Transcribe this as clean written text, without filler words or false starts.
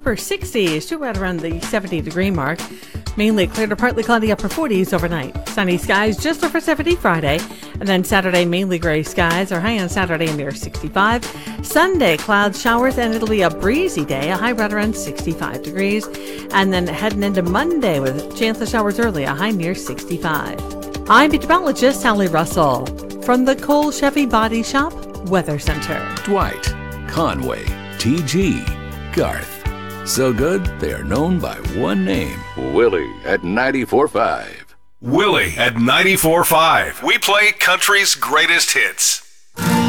upper 60s to right around the 70-degree mark. Mainly clear to partly cloudy, upper 40s overnight. Sunny skies just over 70 Friday. And then Saturday, mainly gray skies. Our high on Saturday near 65. Sunday, clouds, showers, and it'll be a breezy day. A high right around 65 degrees. And then heading into Monday with chance of showers early. A high near 65. I'm meteorologist Hallie Russell from the Cole Chevy Body Shop Weather Center. Dwight, Conway, TG, Garth. So good, they are known by one name. Willie at 94.5. Willie at 94.5. We play country's greatest hits.